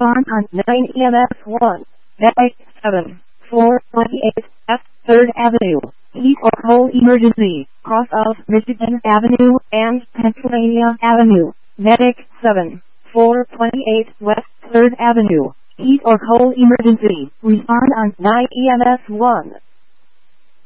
Respond on 9 EMS 1. Medic 7, 428 F 3rd Avenue. Heat or cold emergency. Cross of Michigan Avenue and Pennsylvania Avenue. Medic 7, 428 West 3rd Avenue. Heat or cold emergency. Respond on 9 EMS 1.